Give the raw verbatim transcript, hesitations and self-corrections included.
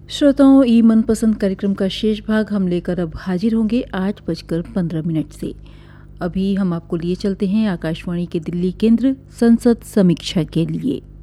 श्रोताओं, ई मनपसंद कार्यक्रम का शेष भाग हम लेकर अब हाजिर होंगे आठ बजकर पंद्रह मिनट से। अभी हम आपको लिए चलते हैं आकाशवाणी के दिल्ली केंद्र संसद समीक्षा के लिए।